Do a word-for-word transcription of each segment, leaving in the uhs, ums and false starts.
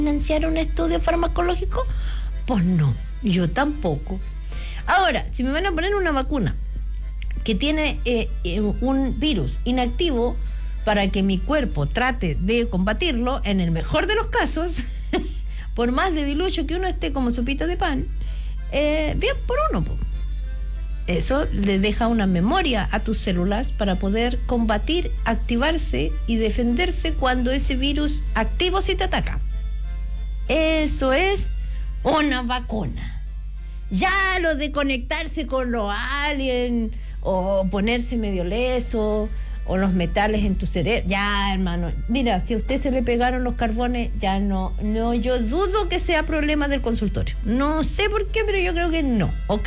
financiar un estudio farmacológico? Pues no, yo tampoco. Ahora, si me van a poner una vacuna que tiene eh, eh, un virus inactivo para que mi cuerpo trate de combatirlo, en el mejor de los casos, por más debilucho que uno esté como sopita de pan, eh, bien por uno, po. Eso le deja una memoria a tus células para poder combatir, activarse y defenderse cuando ese virus activo sí te ataca. Eso es una vacuna. Ya lo de conectarse con los aliens o ponerse medio leso o los metales en tu cerebro, ya, hermano, mira, si a usted se le pegaron los carbones, ya no, no, yo dudo que sea problema del consultorio. No sé por qué, pero yo creo que no, ¿ok?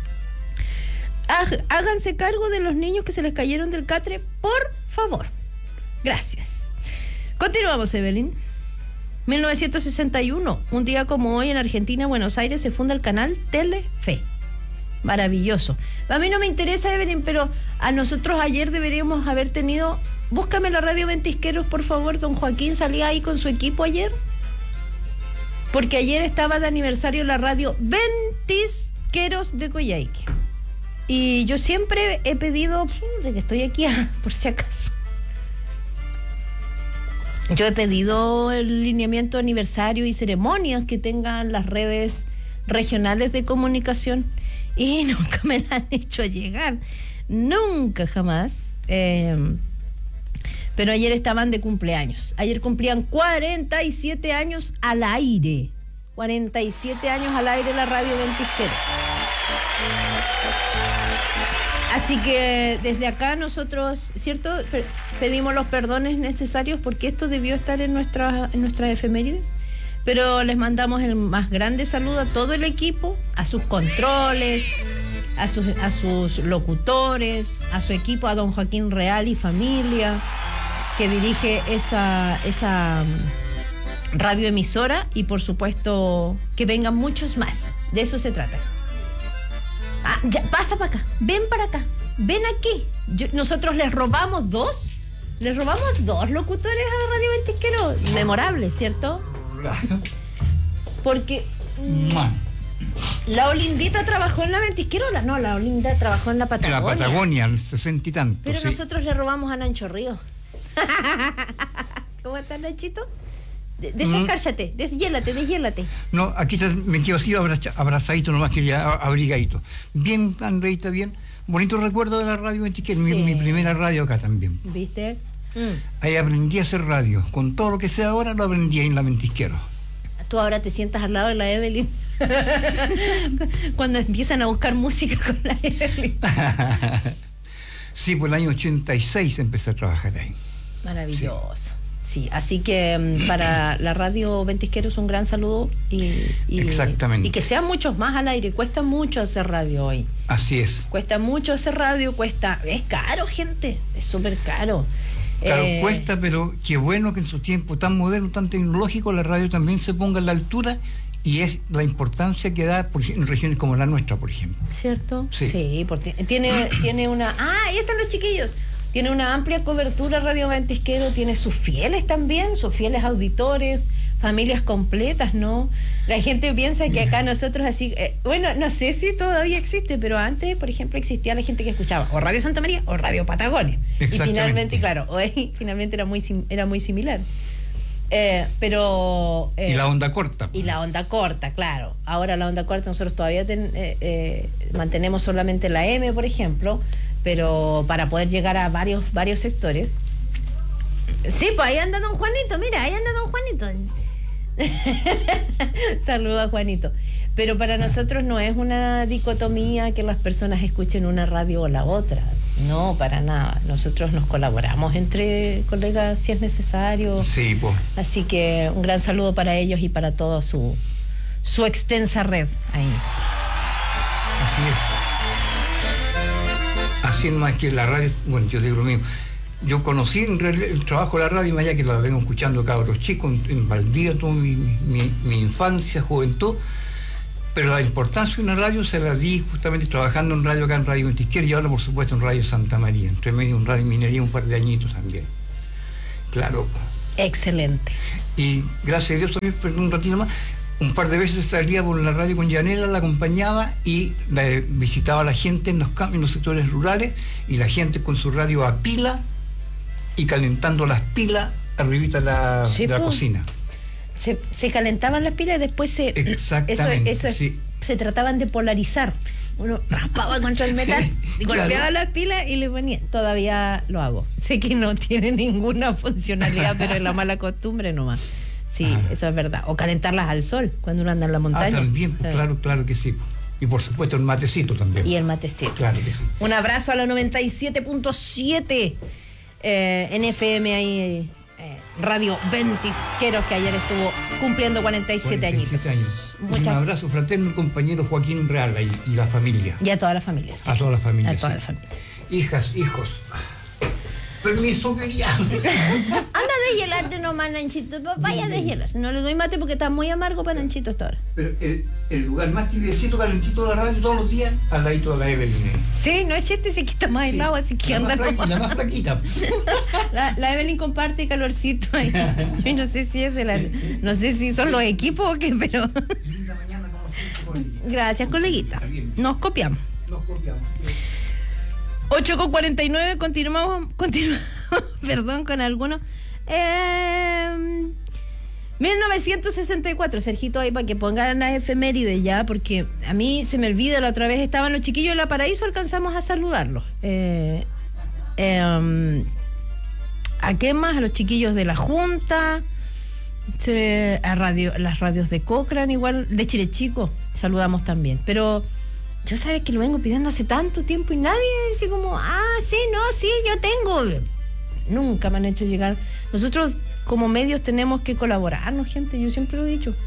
Háganse cargo de los niños que se les cayeron del catre, por favor. Gracias. Continuamos, Evelyn. mil novecientos sesenta y uno, un día como hoy en Argentina, Buenos Aires, se funda el canal Telefe. Maravilloso. A mí no me interesa, Evelyn, pero a nosotros ayer deberíamos haber tenido... Búscame la radio Ventisqueros, por favor. Don Joaquín salía ahí con su equipo ayer. Porque ayer estaba de aniversario la radio Ventisqueros de Coyhaique. Y yo siempre he pedido, de que estoy aquí, por si acaso, yo he pedido el lineamiento aniversario y ceremonias que tengan las redes regionales de comunicación y nunca me la han hecho llegar, nunca, jamás. Eh, pero ayer estaban de cumpleaños, ayer cumplían cuarenta y siete años al aire, cuarenta y siete años al aire la radio Ventisqueros. Así que desde acá nosotros, ¿cierto? Pedimos los perdones necesarios porque esto debió estar en nuestras en nuestras efemérides, pero les mandamos el más grande saludo a todo el equipo, a sus controles, a sus, a sus locutores, a su equipo, a don Joaquín Real y familia, que dirige esa, esa radioemisora, y por supuesto que vengan muchos más, de eso se trata. Ah, ya, pasa para acá, ven para acá, ven aquí. Yo, nosotros les robamos dos, les robamos dos locutores a la radio Ventisquero, memorables, ¿cierto? Porque mmm, la Olindita trabajó en la Ventisquero, la, no, la Olinda trabajó en la Patagonia. En la Patagonia, en sesenta y tanto. Pero sí. Nosotros le robamos a Nancho Río. ¿Cómo estás, Nachito? Desescárchate, deshiélate, deshiélate. No, aquí me quedo así abraza, abrazadito, nomás que ya abrigadito. Bien, Andreita, bien. Bonito recuerdo de la radio Ventisquero, sí. mi, mi primera radio acá también. ¿Viste? Mm. Ahí aprendí a hacer radio. Con todo lo que sé ahora lo aprendí en la Ventisquero. Tú ahora te sientas al lado de la Evelyn. Cuando empiezan a buscar música con la Evelyn. Sí, por el año ochenta y seis empecé a trabajar ahí. Maravilloso. Sí. Sí, así que para la radio Ventisqueros un gran saludo y, y, exactamente. Y que sean muchos más al aire. Cuesta mucho hacer radio hoy. Así es. Cuesta mucho hacer radio, cuesta, es caro, gente, es súper caro. Claro, eh, cuesta, pero qué bueno que en su tiempo tan moderno, tan tecnológico, la radio también se ponga a la altura, y es la importancia que da por, en regiones como la nuestra, por ejemplo. ¿Cierto? Sí, sí porque tiene, tiene una... Ah, ahí están los chiquillos. Tiene una amplia cobertura Radio Ventisquero, tiene sus fieles también, sus fieles auditores, familias completas, ¿no? La gente piensa que acá nosotros así, eh, bueno, no sé si todavía existe, pero antes, por ejemplo, existía la gente que escuchaba o Radio Santa María o Radio Patagonia. Y finalmente, claro, hoy finalmente era muy, era muy similar. Eh, pero... Eh, y la onda corta. Y la onda corta, claro. Ahora la onda corta nosotros todavía ten, eh, eh, mantenemos solamente la M, por ejemplo, pero para poder llegar a varios varios sectores. Sí, pues ahí anda don Juanito, mira, ahí anda don Juanito. Saludos a Juanito. Pero para nosotros no es una dicotomía que las personas escuchen una radio o la otra. No, para nada. Nosotros nos colaboramos entre colegas si es necesario. Sí, pues. Así que un gran saludo para ellos y para toda su, su extensa red ahí. Así es. Así es, más que la radio, bueno, yo digo lo mismo. Yo conocí en el trabajo de la radio, más allá que la vengo escuchando cabros chicos, en, en Valdivia, toda mi, mi, mi infancia, juventud, pero la importancia de una radio se la di justamente trabajando en radio acá en Radio Ventisquero, y ahora por supuesto en Radio Santa María, entre medio en Radio Minería un par de añitos también. Claro. Excelente. Y gracias a Dios también, perdón un ratito más, un par de veces salía por la radio con Yanela, la acompañaba y la, visitaba a la gente en los campos, en los sectores rurales, y la gente con su radio a pila y calentando las pilas arribita de la, sí, de la pues, cocina. Se, se calentaban las pilas y después se... Exactamente, eso, eso sí. Se trataban de polarizar. Uno raspaba contra el metal, y golpeaba claro. las pilas y le ponía. Todavía lo hago. Sé que no tiene ninguna funcionalidad, pero es la mala costumbre nomás. Sí, ah. eso es verdad. O calentarlas al sol cuando uno anda en la montaña. Ah, también, pues, claro, claro que sí. Y por supuesto el matecito también. Y el matecito. Claro que sí. Un abrazo a la noventa y siete punto siete eh, en F M ahí, eh, Radio Ventisqueros, que ayer estuvo cumpliendo cuarenta y siete, cuarenta y siete años. Muchas... Un abrazo fraterno al compañero Joaquín Real y, y la familia. Y a toda la familia. Sí. A toda la familia. A toda sí. la familia. Hijas, hijos. Permiso, quería. Anda a deshielarte nomás, Nanchito. Vaya a deshielarse. No le doy mate porque está muy amargo para Nanchito hasta ahora. Pero el, el lugar más tibiecito, calentito de la radio todos los días, al ladito de la Evelyn. Sí, no es chiste, se quita más helado, sí. Así que anda nomás. La más flaquita. La, la Evelyn comparte calorcito ahí. Yo no sé si es de la. No sé si son los equipos o qué, pero. Gracias, coleguita. Nos copiamos. Nos copiamos. ocho con cuarenta y nueve, continuamos, continuamos perdón, con algunos. Eh, mil novecientos sesenta y cuatro, Sergito, ahí para que pongan las efemérides ya, porque a mí se me olvida, la otra vez estaban los chiquillos de La Paraíso, alcanzamos a saludarlos. Eh, eh, ¿A qué más? A los chiquillos de la Junta, se, a radio, las radios de Cochrane, igual, de Chile Chico, saludamos también. Pero yo sabes que lo vengo pidiendo hace tanto tiempo y nadie dice como, ah, sí, no, sí, yo tengo. Nunca me han hecho llegar. Nosotros como medios tenemos que colaborarnos, gente, yo siempre lo he dicho.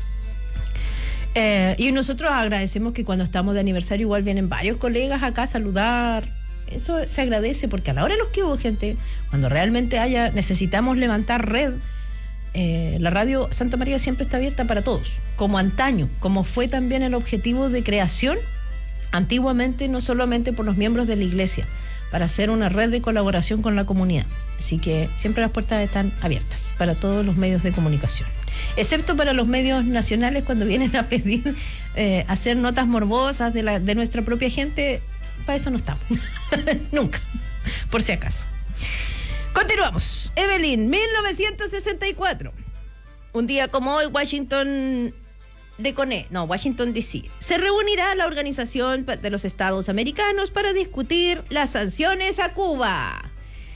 Eh, y nosotros agradecemos que cuando estamos de aniversario igual vienen varios colegas acá a saludar. Eso se agradece porque a la hora de los que hubo, gente, cuando realmente haya, necesitamos levantar red, eh, la radio Santa María siempre está abierta para todos, como antaño, como fue también el objetivo de creación antiguamente, no solamente por los miembros de la iglesia, para hacer una red de colaboración con la comunidad. Así que siempre las puertas están abiertas para todos los medios de comunicación, excepto para los medios nacionales cuando vienen a pedir eh, hacer notas morbosas de, la, de nuestra propia gente. Para eso no estamos. Nunca, por si acaso. Continuamos. Evelyn, mil novecientos sesenta y cuatro. Un día como hoy, Washington de Coné, no, Washington D C, se reunirá la Organización de los Estados Americanos para discutir las sanciones a Cuba.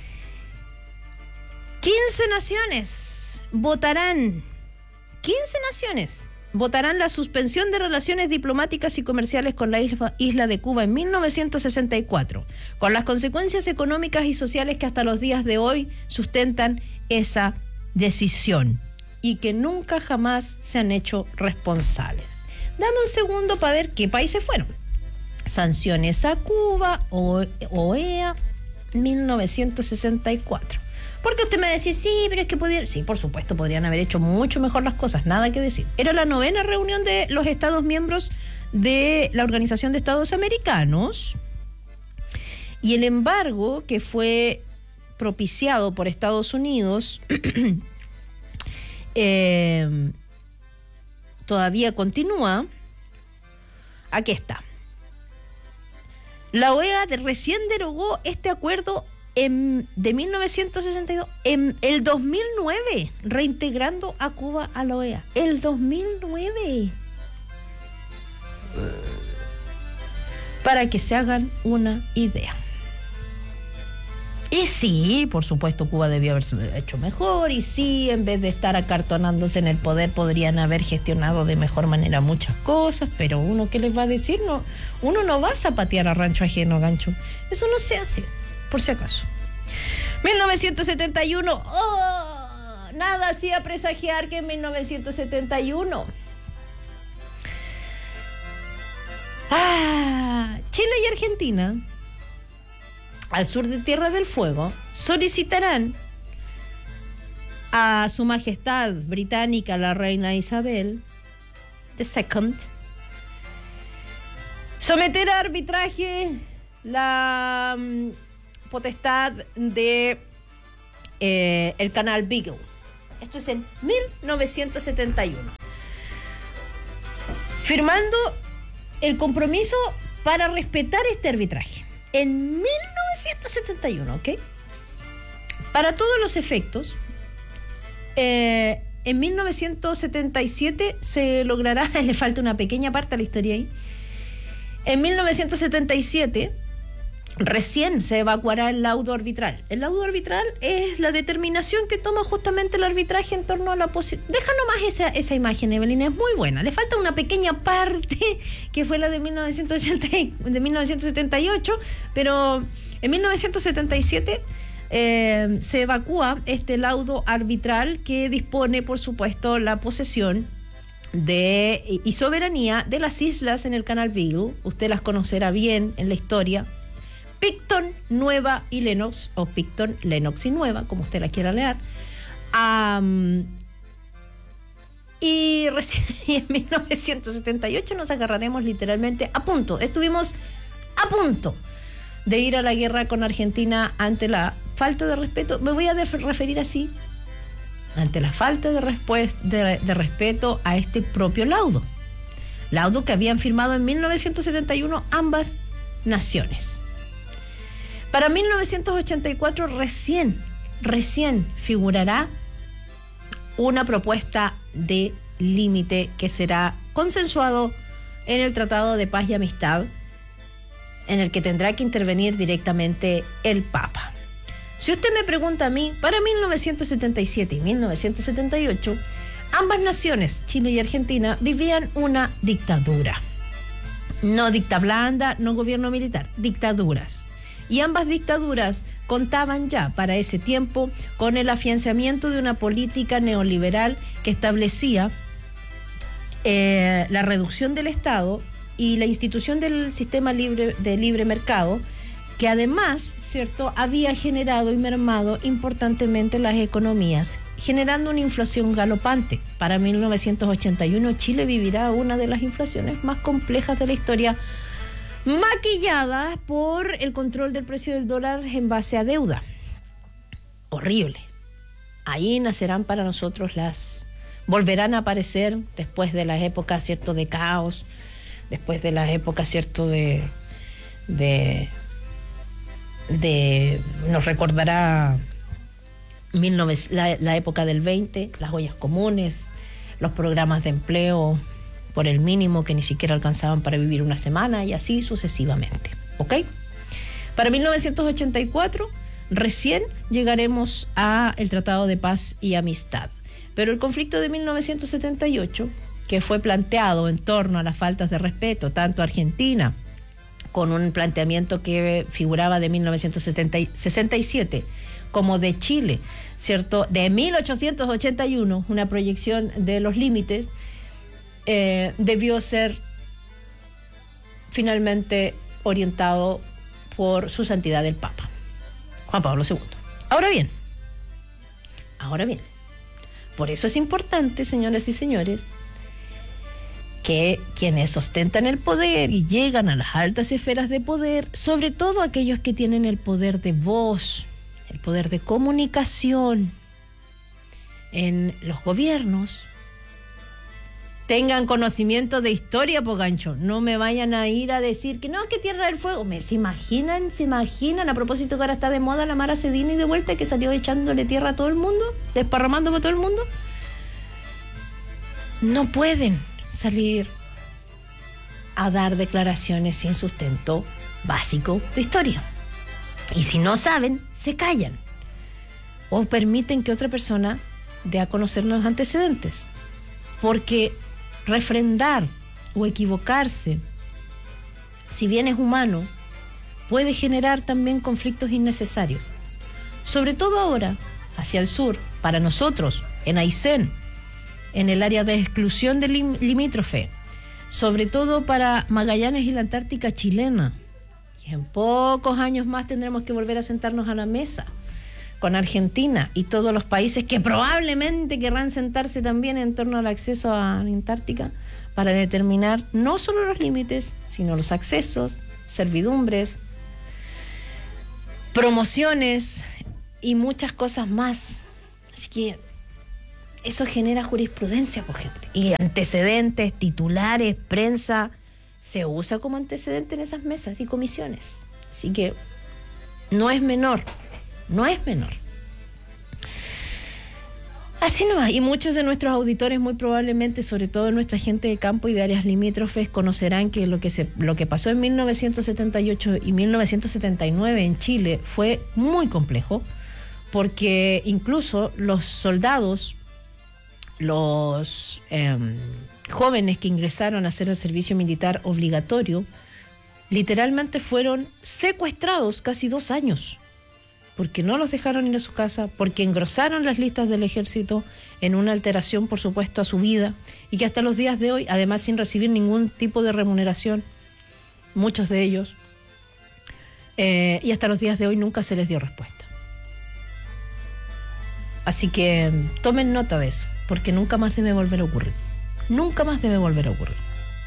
quince naciones votarán, quince naciones votarán la suspensión de relaciones diplomáticas y comerciales con la isla, isla de Cuba en mil novecientos sesenta y cuatro, con las consecuencias económicas y sociales que hasta los días de hoy sustentan esa decisión y que nunca jamás se han hecho responsables. Dame un segundo para ver qué países fueron. Sanciones a Cuba, O E A, mil novecientos sesenta y cuatro. Porque usted me decía, sí, pero es que podían... Sí, por supuesto, podrían haber hecho mucho mejor las cosas, nada que decir. Era la novena reunión de los Estados miembros de la Organización de Estados Americanos, y el embargo que fue propiciado por Estados Unidos eh, todavía continúa. Aquí está. La O E A de, recién derogó este acuerdo en, de mil novecientos sesenta y dos en el dos mil nueve, reintegrando a Cuba a la O E A. El dos mil nueve. Para que se hagan una idea. Y sí, por supuesto, Cuba debió haberse hecho mejor, y sí, en vez de estar acartonándose en el poder, podrían haber gestionado de mejor manera muchas cosas, pero uno, ¿qué les va a decir? No, uno no va a zapatear a rancho ajeno, gancho. Eso no se hace, por si acaso. mil novecientos setenta y uno, oh, nada hacía presagiar que en mil novecientos setenta y uno... Ah, Chile y Argentina, al sur de Tierra del Fuego, solicitarán a Su Majestad Británica la Reina Isabel segunda someter a arbitraje la um, potestad de eh, el canal Beagle, Esto es en mil novecientos setenta y uno. Firmando el compromiso para respetar este arbitraje. En mil novecientos setenta y uno, ¿ok? Para todos los efectos, eh, en mil novecientos setenta y siete se logrará, le falta una pequeña parte a la historia ahí, en mil novecientos setenta y siete recién se evacuará el laudo arbitral. El laudo arbitral es la determinación que toma justamente el arbitraje en torno a la posibilidad. Deja nomás esa, esa imagen, Evelyn, es muy buena. Le falta una pequeña parte que fue la de mil novecientos ochenta, de mil novecientos setenta y ocho, pero en mil novecientos setenta y siete eh, se evacúa este laudo arbitral que dispone, por supuesto, la posesión de y soberanía de las islas en el Canal Beagle. Usted las conocerá bien en la historia. Picton, Nueva y Lennox, o Picton, Lennox y Nueva, como usted la quiera leer. Um, y, recién, y en mil novecientos setenta y ocho nos agarraremos literalmente a punto. Estuvimos a punto de ir a la guerra con Argentina ante la falta de respeto. Me voy a referir así, ante la falta de, de, de respeto a este propio laudo. Laudo que habían firmado en mil novecientos setenta y uno ambas naciones. Para mil novecientos ochenta y cuatro recién, recién figurará una propuesta de límite que será consensuado en el Tratado de Paz y Amistad, en el que tendrá que intervenir directamente el Papa. Si usted me pregunta a mí, para mil novecientos setenta y siete y mil novecientos setenta y ocho, ambas naciones, Chile y Argentina, vivían una dictadura. No dicta blanda, no gobierno militar, dictaduras. Y ambas dictaduras contaban ya para ese tiempo con el afianzamiento de una política neoliberal que establecía eh, la reducción del Estado y la institución del sistema libre, de libre mercado, que además, ¿cierto?, había generado y mermado importantemente las economías, generando una inflación galopante. Para mil novecientos ochenta y uno Chile vivirá una de las inflaciones más complejas de la historia, maquillada por el control del precio del dólar en base a deuda. Horrible. Ahí nacerán para nosotros las... volverán a aparecer después de las épocas, ¿cierto?, de caos, después de las épocas, ¿cierto?, de... de, de nos recordará mil novecientos, la, la época del veinte, las ollas comunes, los programas de empleo por el mínimo que ni siquiera alcanzaban para vivir una semana y así sucesivamente. ¿Ok? Para mil novecientos ochenta y cuatro recién llegaremos a el Tratado de Paz y Amistad. Pero el conflicto de mil novecientos setenta y ocho, que fue planteado en torno a las faltas de respeto, tanto a Argentina, con un planteamiento que figuraba de mil novecientos sesenta y siete, como de Chile, ¿cierto?, de mil ochocientos ochenta y uno, una proyección de los límites, Eh, debió ser finalmente orientado por su santidad el Papa, Juan Pablo segundo. Ahora bien, ahora bien, por eso es importante, señoras y señores, que quienes ostentan el poder y llegan a las altas esferas de poder, sobre todo aquellos que tienen el poder de voz, el poder de comunicación en los gobiernos, tengan conocimiento de historia, Pogancho. No me vayan a ir a decir que no, que Tierra del Fuego. ¿Me, ¿Se imaginan? ¿Se imaginan? A propósito que ahora está de moda la Mara Cedini de vuelta, que salió echándole tierra a todo el mundo, desparramando por todo el mundo. No pueden salir a dar declaraciones sin sustento básico de historia. Y si no saben, se callan. O permiten que otra persona dé a conocer los antecedentes. Porque refrendar o equivocarse, si bien es humano, puede generar también conflictos innecesarios. Sobre todo ahora, hacia el sur, para nosotros, en Aysén, en el área de exclusión del lim- limítrofe, sobre todo para Magallanes y la Antártica chilena. Y en pocos años más tendremos que volver a sentarnos a la mesa con Argentina y todos los países que probablemente querrán sentarse también en torno al acceso a la Antártica para determinar no solo los límites, sino los accesos, servidumbres, promociones y muchas cosas más. Así que eso genera jurisprudencia, por gente. Y antecedentes, titulares, prensa, se usa como antecedente en esas mesas y comisiones. Así que no es menor, no es menor. Así no va. Y muchos de nuestros auditores muy probablemente, sobre todo nuestra gente de campo y de áreas limítrofes, conocerán que lo que se, lo que pasó en mil novecientos setenta y ocho y mil novecientos setenta y nueve en Chile fue muy complejo, porque incluso los soldados, los eh, jóvenes que ingresaron a hacer el servicio militar obligatorio, literalmente fueron secuestrados casi dos años. Porque no los dejaron ir a su casa, porque engrosaron las listas del ejército en una alteración, por supuesto, a su vida, y que hasta los días de hoy, además sin recibir ningún tipo de remuneración, muchos de ellos, eh, y hasta los días de hoy nunca se les dio respuesta. Así que tomen nota de eso, porque nunca más debe volver a ocurrir. Nunca más debe volver a ocurrir.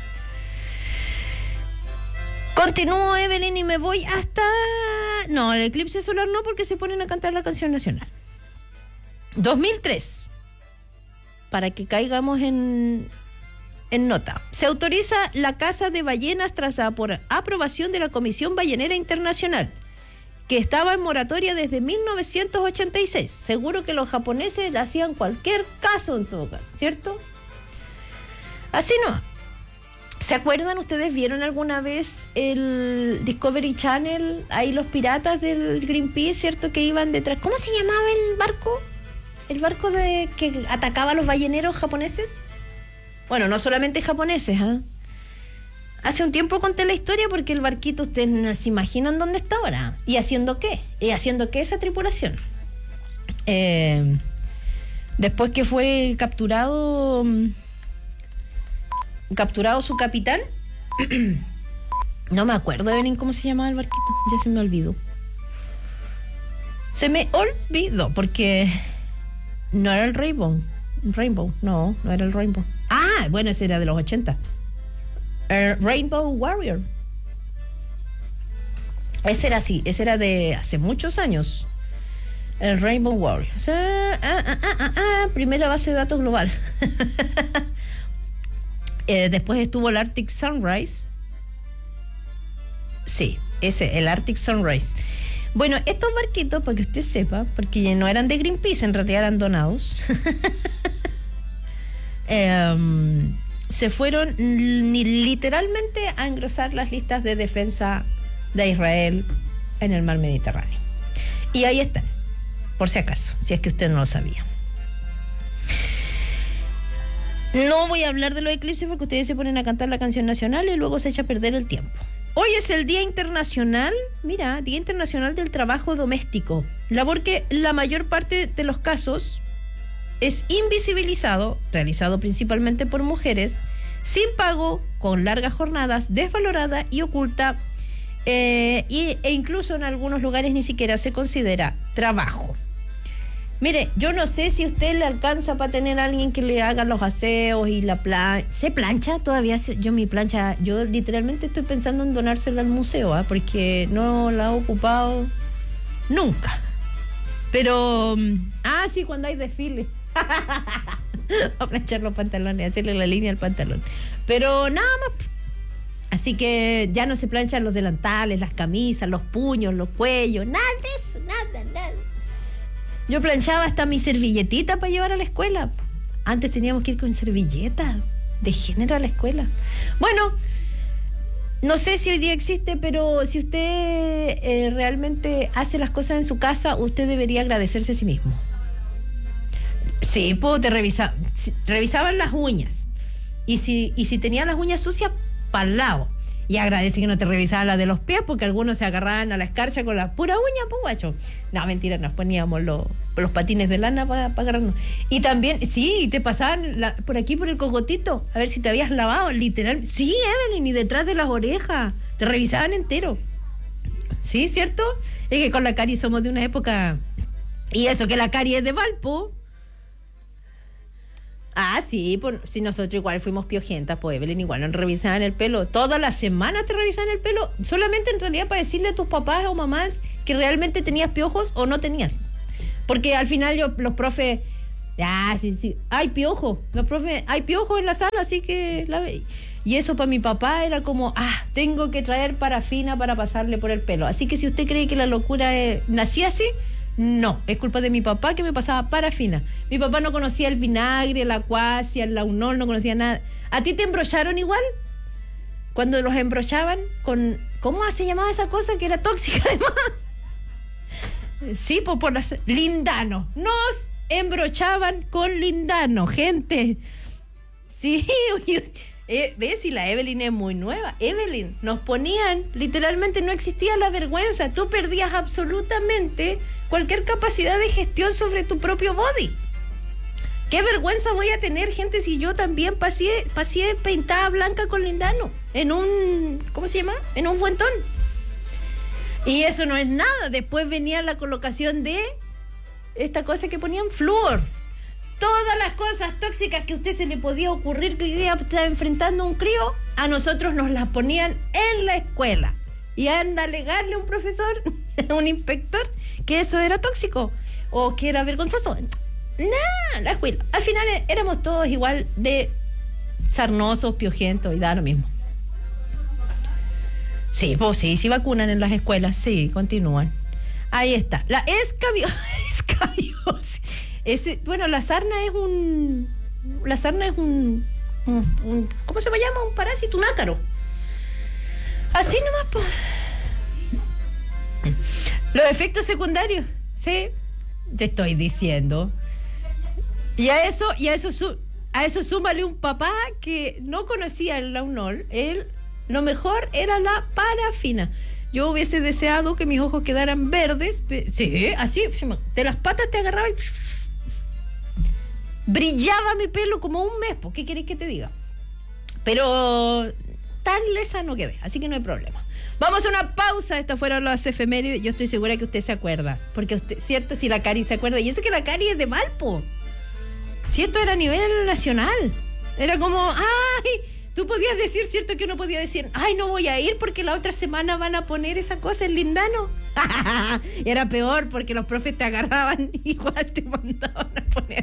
Continúo, Evelyn, y me voy hasta... No, el eclipse solar no, porque se ponen a cantar la canción nacional. dos mil tres, para que caigamos en, en nota. Se autoriza la caza de ballenas tras la aprobación de la Comisión Ballenera Internacional, que estaba en moratoria desde mil novecientos ochenta y seis. Seguro que los japoneses hacían cualquier caso en todo caso, ¿cierto? Así no. ¿Se acuerdan? ¿Ustedes vieron alguna vez el Discovery Channel? Ahí los piratas del Greenpeace, ¿cierto? Que iban detrás. ¿Cómo se llamaba el barco? ¿El barco de que atacaba a los balleneros japoneses? Bueno, no solamente japoneses, ¿ah? ¿eh? Hace un tiempo conté la historia porque el barquito, ustedes no se imaginan dónde está ahora. ¿Y haciendo qué? ¿Y haciendo qué esa tripulación? Eh, después que fue capturado... capturado su capitán, no me acuerdo, Evelyn, cómo se llamaba el barquito, ya se me olvidó. Se me olvidó, porque no era el Rainbow, Rainbow, no, no era el Rainbow. Ah, bueno, ese era de los ochenta. El Rainbow Warrior. Ese era así, ese era de hace muchos años. El Rainbow Warrior. Ah, ah, ah, ah, ah, primera base de datos global. Eh, después estuvo el Arctic Sunrise. Sí, ese, el Arctic Sunrise. Bueno, estos barquitos, para que usted sepa, porque no eran de Greenpeace, en realidad eran donados, eh, se fueron ni literalmente a engrosar las listas de defensa de Israel en el mar Mediterráneo. Y ahí están, por si acaso, si es que usted no lo sabía. No voy a hablar de los eclipses porque ustedes se ponen a cantar la canción nacional y luego se echa a perder el tiempo. Hoy es el Día Internacional, mira, Día Internacional del Trabajo Doméstico, labor que la mayor parte de los casos es invisibilizado, realizado principalmente por mujeres, sin pago, con largas jornadas, desvalorada y oculta, eh, y, e incluso en algunos lugares ni siquiera se considera trabajo. Mire, yo no sé si usted le alcanza para tener a alguien que le haga los aseos y la plancha. ¿Se plancha? Todavía se, yo mi plancha, yo literalmente estoy pensando en donársela al museo, ¿eh? Porque no la he ocupado nunca. Pero, ah, sí, cuando hay desfile. A planchar los pantalones, hacerle la línea al pantalón. Pero nada más. Así que ya no se planchan los delantales, las camisas, los puños, los cuellos, nada de eso, nada, nada. Yo planchaba hasta mi servilletita para llevar a la escuela. Antes teníamos que ir con servilleta de género a la escuela. Bueno, no sé si hoy día existe, pero si usted eh, realmente hace las cosas en su casa, usted debería agradecerse a sí mismo. Sí, pues te revisa, revisaban las uñas. Y si, y si tenía las uñas sucias, para el lado. Y agradece que no te revisaban las de los pies, porque algunos se agarraban a la escarcha con la pura uña, pues guacho. No, mentira, nos poníamos los, los patines de lana para, para agarrarnos. Y también, sí, te pasaban la, por aquí por el cogotito, a ver si te habías lavado, literal. Sí, Evelyn, y detrás de las orejas. Te revisaban entero. Sí, ¿cierto? Es que con la Cari somos de una época. Y eso, que la Cari es de Valpo. Ah, sí, pues si nosotros igual fuimos piojentas, pues Evelyn igual nos revisaban el pelo. Todas las semanas te revisaban el pelo, solamente en realidad para decirle a tus papás o mamás que realmente tenías piojos o no tenías. Porque al final yo, los profes Ah, sí, sí. Hay piojo. No, profe, hay piojo en la sala, así que la ve. Y eso para mi papá era como, ah, tengo que traer parafina para pasarle por el pelo. Así que si usted cree que la locura es... nací así, no, es culpa de mi papá que me pasaba parafina. Mi papá no conocía el vinagre, la acuacia, el launol, no conocía nada. ¿A ti te embrocharon igual? Cuando los embrochaban con... ¿Cómo se llamaba esa cosa que era tóxica además? Sí, pues por las... lindano. Nos embrochaban con lindano, gente. Sí, eh, ves, y la Evelyn es muy nueva. Evelyn, nos ponían, literalmente no existía la vergüenza. Tú perdías absolutamente cualquier capacidad de gestión sobre tu propio body. ¿Qué vergüenza voy a tener, gente, si yo también pasé, pasé pintada blanca con lindano? En un, ¿cómo se llama? En un fuentón. Y eso no es nada. Después venía la colocación de esta cosa que ponían flúor. Todas las cosas tóxicas que a usted se le podía ocurrir que hoy día está enfrentando un crío, a nosotros nos las ponían en la escuela. Y anda a alegarle a un profesor, a un inspector, que eso era tóxico o que era vergonzoso. Nah, la escuela. Al final éramos todos igual de sarnosos, piojentos y da lo mismo. Sí, pues sí, sí vacunan en las escuelas, sí, continúan. Ahí está. La escabiosis. escabiosis. Ese, bueno, la sarna es un... La sarna es un, un, un... ¿Cómo se llama? Un parásito, un ácaro. Así nomás, pues. Los efectos secundarios, sí, te estoy diciendo. Y a eso, y a eso, su, a eso súmale un papá que no conocía el launol. Él, lo mejor era la parafina. Yo hubiese deseado que mis ojos quedaran verdes. Sí, así, de las patas te agarraba y brillaba mi pelo como un mes. ¿Qué querés que te diga? Pero tan lesa no quedé, así que no hay problema. Vamos a una pausa. Estas fueron las efemérides. Yo estoy segura que usted se acuerda, porque usted, cierto, si la Cari se acuerda, y eso que la Cari es de Valpo. Cierto, era a nivel nacional. Era como, ay, tú podías decir, cierto, que uno podía decir, ay, no voy a ir porque la otra semana van a poner esa cosa en lindano. Era peor porque los profes te agarraban y igual te mandaban a poner.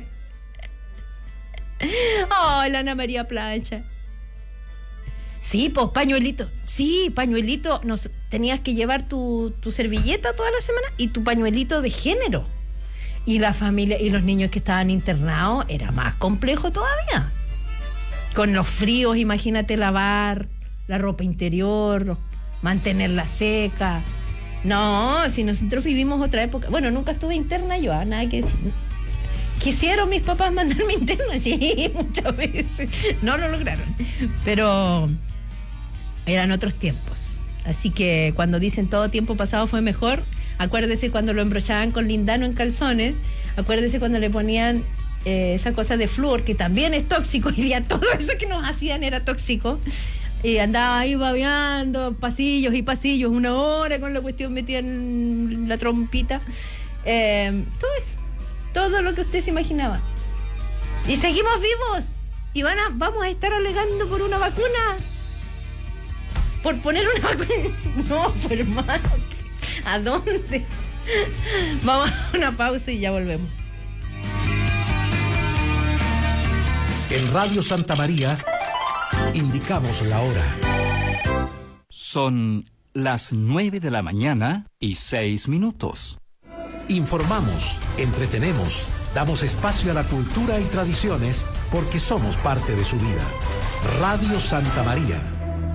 Oh, la Ana María Plancha. Sí, pues pañuelito. Sí, pañuelito. Nos, tenías que llevar tu, tu servilleta toda la semana y tu pañuelito de género. Y la familia y los niños que estaban internados era más complejo todavía. Con los fríos, imagínate lavar la ropa interior, mantenerla seca. No, si nosotros vivimos otra época. Bueno, nunca estuve interna yo, nada que decir. Quisieron mis papás mandarme interna, sí, muchas veces. No lo lograron. Pero eran otros tiempos. Así que cuando dicen todo tiempo pasado fue mejor, acuérdese cuando lo embrochaban con lindano en calzones, acuérdese cuando le ponían eh, esa cosa de flúor, que también es tóxico, y ya todo eso que nos hacían era tóxico. Y andaba ahí babeando, pasillos y pasillos, una hora con la cuestión metida en la trompita. Eh, todo eso. Todo lo que usted se imaginaba. Y seguimos vivos. Y van a, vamos a estar alegando por una vacuna. Por poner una vacuna. No, pues hermano. ¿A dónde? Vamos a una pausa y ya volvemos. En Radio Santa María indicamos la hora. Son las nueve de la mañana y seis minutos. Informamos, entretenemos, damos espacio a la cultura y tradiciones porque somos parte de su vida. Radio Santa María.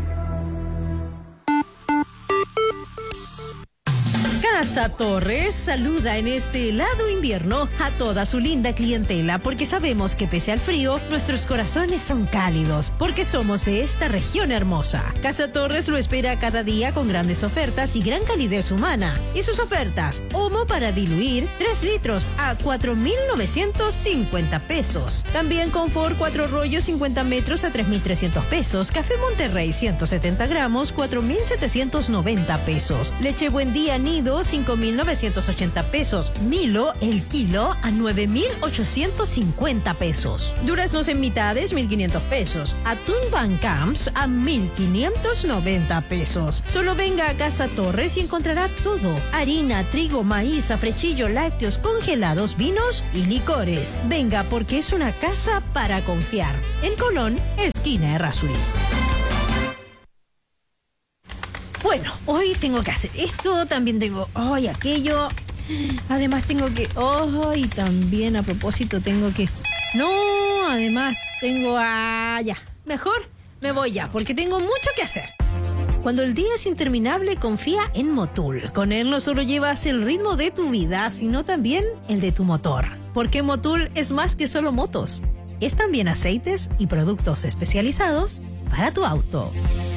Casa Torres saluda en este helado invierno a toda su linda clientela, porque sabemos que pese al frío, nuestros corazones son cálidos, porque somos de esta región hermosa. Casa Torres lo espera cada día con grandes ofertas y gran calidez humana. Y sus ofertas: humo para diluir, tres litros a cuatro mil novecientos cincuenta pesos. También confort cuatro rollos cincuenta metros a tres mil trescientos pesos. Café Monterrey ciento setenta gramos, cuatro mil setecientos noventa pesos. Leche Buen Día Nido cinco mil novecientos ochenta pesos. Milo, el kilo, a nueve mil ochocientos cincuenta pesos. Duraznos en mitades, mil quinientos pesos. Atún Van Camps a mil quinientos noventa pesos. Solo venga a Casa Torres y encontrará todo. Harina, trigo, maíz, afrechillo, lácteos, congelados, vinos y licores. Venga porque es una casa para confiar. En Colón, esquina Errázuriz. Bueno, hoy tengo que hacer esto, también tengo hoy aquello. Además tengo que... Oh, y también a propósito tengo que... No, además tengo... Ah, ya. Mejor me voy ya, porque tengo mucho que hacer. Cuando el día es interminable, confía en Motul. Con él no solo llevas el ritmo de tu vida, sino también el de tu motor. Porque Motul es más que solo motos. Es también aceites y productos especializados para tu auto.